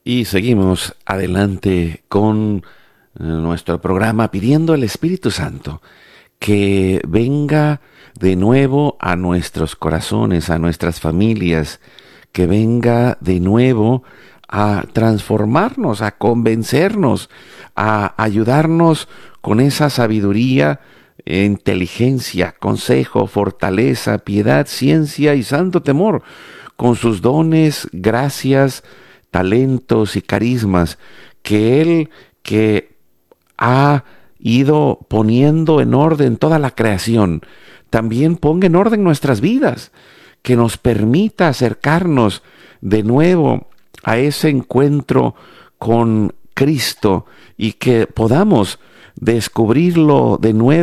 Y seguimos adelante con nuestro programa pidiendo al Espíritu Santo que venga de nuevo a nuestros corazones, a nuestras familias, que venga de nuevo a transformarnos, a convencernos, a ayudarnos con esa sabiduría, inteligencia, consejo, fortaleza, piedad, ciencia y santo temor, con sus dones, gracias, talentos y carismas que ha ido poniendo en orden toda la creación, también ponga en orden nuestras vidas, que nos permita acercarnos de nuevo a ese encuentro con Cristo y que podamos descubrirlo de nuevo